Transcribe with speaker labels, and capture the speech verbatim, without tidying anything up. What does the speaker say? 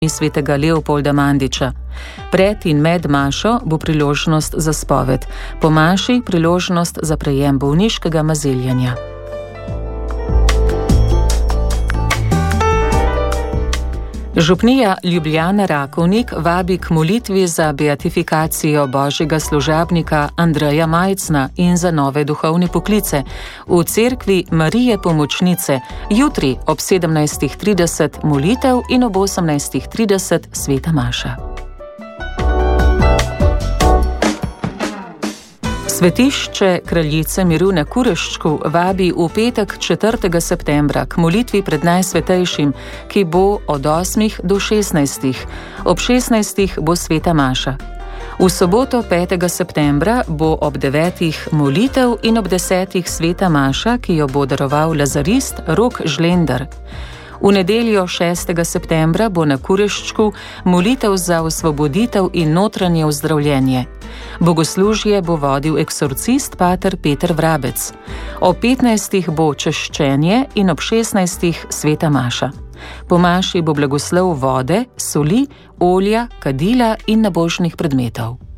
Speaker 1: svetega Leopolda Mandiča. Pred in med mašo bo priložnost za spoved, po maši priložnost za prejem bolniškega mazeljanja. Župnija Ljubljana Rakovnik vabi k molitvi za beatifikacijo božjega služabnika Andreja Majcna in za nove duhovne poklice v cerkvi Marije Pomočnice, jutri ob sedemnajstih trideset molitev in ob osemnajstih trideset sveta maša. Svetišče Kraljice miru na Kureščku vabi v petek četrtega septembra k molitvi pred Najsvetejšim, ki bo od osmih do šestnajstih. Ob šestnajstih bo sveta maša. V soboto petega septembra bo ob devetih molitev in ob desetih sveta maša, ki jo bo daroval lazarist Rok Žlender. V nedeljo šestega septembra bo na Kureščku molitev za osvoboditev in notranje ozdravljenje. Bogoslužje bo vodil eksorcist pater Peter Vrabec. Ob petnajstih bo češčenje in ob šestnajstih sveta maša. Po maši bo blagoslov vode, soli, olja, kadila in nabožnih predmetov.